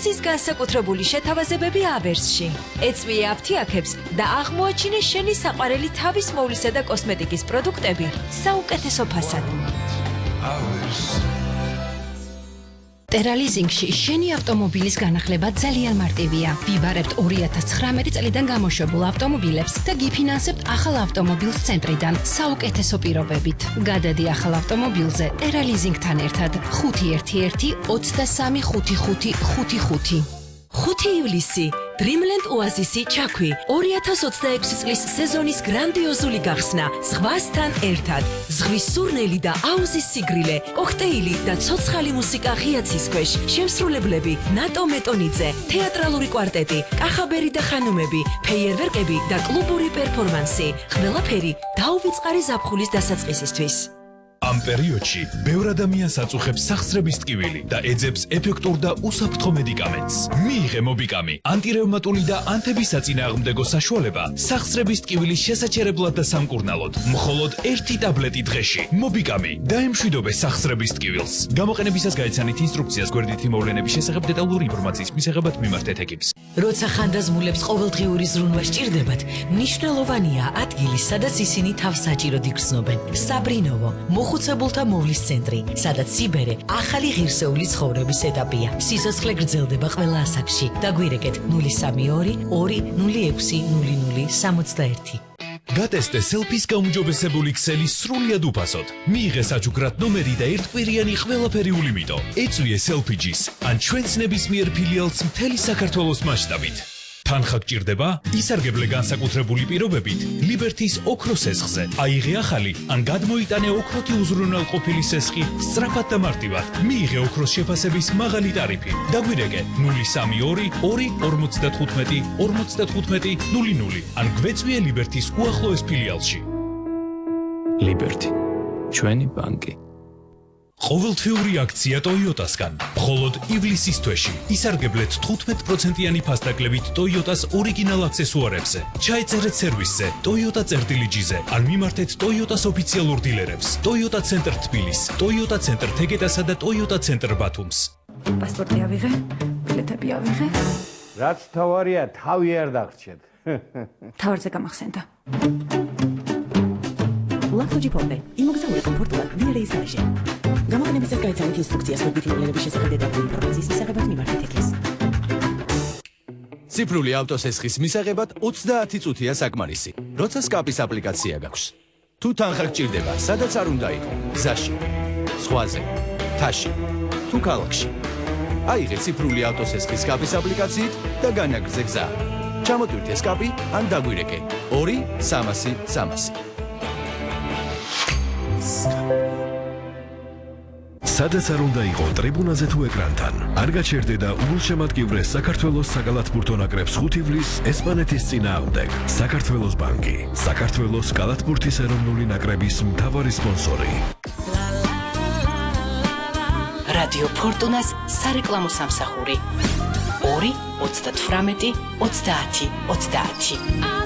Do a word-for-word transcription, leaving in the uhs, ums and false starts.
ივლისის განსაკუთრებული შეთავაზებები აბერსში. ეწვიე აფთიაქებს და აღმოაჩინე შენი საყვარელი თავის მოვლისა და კოსმეტიკის პროდუქტები საუკეთესო ფასად. ტერალიზინგში შენი ავტომობილის განახლება ძალიან მარტივია. ვიბარებთ ორი ათას ცხრამეტი წლიდან გამოშვებულ ავტომობილებს და გიფინანსებთ ახალ ავტომობილს ცენტრიდან საუკეთესო პირობებით. გადადი ახალ ავტომობილზე ტერალიზინგთან ერთად ხუთი ერთი ერთი ოცდასამი ხუთი ხუთი ხუთი ხუთი. ხუთი ივლისი Dreamland Oasis-ი ჩაქვი ორი ათას ოცდაექვსი წლის სეზონის გრანდიოზული გახსნა ზღვასთან ერთად. ზღვის სურნელი და აუზის სიგრილე, კოქტეილი და ცოცხალი მუსიკა ღიაცის ქვეშ, შემსრულებლები ნატო მეტონიძე, თეატრალური კვარტეტი, კახაბერი და ხანუმები, ფეიერვერკები და კლუბური პერფორმანსი. ყველაფერი დაუვიწყარი ზაფხულის დასაწყისისთვის. ამ პერიოდში ბევრ ადამიანს აწუხებს სახსრების ტკივილი და ეძებს ეფექტურ და უსაფრთხო მედიკამენტს. მიიღე მობიკამი, ანტირევმატული და ანთებისაწინააღმდეგო საშუალება სახსრების ტკივილის შესაჩერებლად და სამკურნალოდ. მხოლოდ ერთი ტაბლეტი დღეში. მობიკამი დაემშვიდობე სახსრების ტკივილს. გამოყენებისას გაეცანით ინსტრუქციას გვერდითი მოვლენების შესახებ დეტალური ინფორმაციის მისაღებად მიმართეთ ეკიპს. როცა ხანდაზმულებს ყოველდღიური ზრუნვა სჭირდებათ, მნიშვნელოვანია ადგილი, სადაც ისინი თავს საჭიროდ იგრძნობენ. საბრინოვო მოხუცებულთა მოვლის ცენტრი, სადაც სიბერე ახალი ღირსეული ცხოვრების ეტაპია. სიცოცხლე გრძელდება ყველა ასაკში. დაგვირეკეთ ნული სამი ორი ორი ნული ექვსი ნული ნული სამოცდაერთი. გატესტე სელფის გაუმჯობესებული ქსელი სრულიად უფასოდ. მიიღე საჩუქრად ნომერი და ერთკვირიანი ყველაფერი ულიმიტო. ეწვიე სელფიჯის ან ჩვენს ნებისმიერ ფილიალს მთელი საქართველოს მასშტაბით. თანხა გჭირდება? ისარგებლე განსაკუთრებული პირობებით ლიბერთის ოქროს სესხზე. აიღე ახალი ან გადმოიტანე ოქროთი უზრუნველყოფილი სესხი სწრაფად და მარტივად. მიიღე ოქროს შეფასების მაღალი ტარიფი. დაგვირეკე ნული სამი ორი ორი ორმოცდათხუთმეტი ორმოცდათხუთმეტი ნული ნული ან გვეწვიე ლიბერთის უახლოეს ფილიალში. ლიბერთი, ჩვენი ბანკი. ყოველთვიური აქცია ტოიოტასგან. მხოლოდ ივლისის თვეში ისარგებლეთ თხუთმეტ პროცენტიანი ფასდაკლებით ტოიოტას ორიგინალ აქსესუარებზე. ჩაეწერეთ სერვისზე ტოიოტა წერტილი ჯიზე ან მიმართეთ ტოიოტას ოფიციალურ დილერებს. ტოიოტა ცენტრ თბილის, ტოიოტა ცენტრ თეგეტასა და ტოიოტა ცენტრ ბათუმს. პასპორტი ავიღე, ბილეთები ავიღე. რაც თავარია, თავი არ დაგრჩეთ. თავარზე გამახსენდა. ლაქოჯი პომპე, იმოგზაურე კომფორტულად დილერის გარეშე. გამოყენებისას გაეცანით ინსტრუქციას გვერდითი მოვლენების შესახებ დეტალური ინფორმაციის მისაღებად მიმართეთ ეკლის. ციფრული ავტოსესხის მისაღებად ოცდაათი წუთია საკმარისი, როცა სკაპის აპლიკაცია გაქვს. თუ თანხა გჭირდება, სადაც არ უნდა იყო, გზაში, ზღვაზე, მთაში, თუ ქალაქში. აიღე ციფრული ავტოსესხის სკაპის აპლიკაციით და განაგრძე გზა. ჩამოტვირთე სკაპი ან დაგვირეკე ორი სამასი სამასი. სადაც არ უნდა იყო ტრიბუნაზე თუ ეკრანთან. არ გაჩერდე და უგულშემატკივრე საქართველოს საკალათბურთო ნაკრებს ხუთი ივლისს ესპანეთის წინააღმდეგ. საქართველოს ბანკი, საქართველოს კალათბურთის ეროვნული ნაკრების მთავარი სპონსორი. რადიო ფორტუნას სარეკლამო სამსახური ორი ოცდათვრამეტი ოცდაათი ოცდაათი.